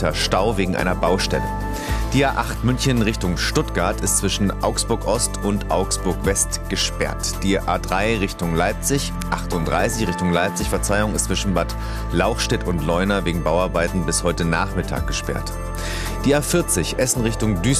Kilometer Stau wegen einer Baustelle. Die A8 München Richtung Stuttgart ist zwischen Augsburg Ost und Augsburg West gesperrt. Die A3 Richtung Leipzig, 38 Richtung Leipzig, ist zwischen Bad Lauchstädt und Leuna wegen Bauarbeiten bis heute Nachmittag gesperrt. Die A40 Essen Richtung Duisburg